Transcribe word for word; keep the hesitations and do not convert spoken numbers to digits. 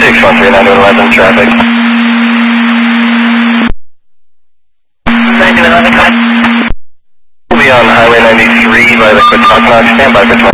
six one three nine eleven traffic. nine eleven, we'll be on Highway ninety-three by the Quitocnock, stand by for twenty.